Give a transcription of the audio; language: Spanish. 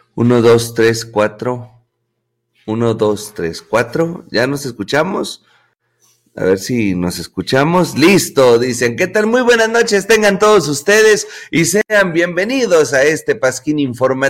Uno, dos, tres, cuatro. Uno, dos, tres, cuatro. ¿Ya nos escuchamos? A ver si nos escuchamos. Listo, dicen. ¿Qué tal? Muy buenas noches tengan todos ustedes y sean bienvenidos a este Pasquín Informativo